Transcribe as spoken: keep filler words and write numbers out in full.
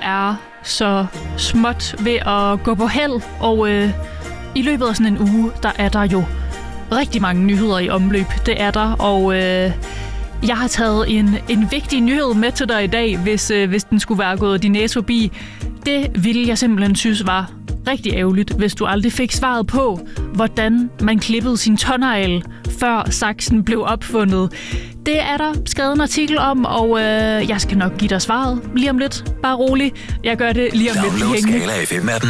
er så småt ved at gå på held, og øh, i løbet af sådan en uge, der er der jo rigtig mange nyheder i omløb. Det er der, og øh, jeg har taget en, en vigtig nyhed med til dig i dag, hvis, øh, hvis den skulle være gået din næse forbi. Det ville jeg simpelthen synes var rigtig ærgerligt, hvis du aldrig fik svaret på, hvordan man klippede sin tånegl, før saksen blev opfundet. Det er der skrevet en artikel om, og øh, jeg skal nok give dig svaret lige om lidt. Bare rolig. Jeg gør det lige om lidt. Download Skala F M-appen.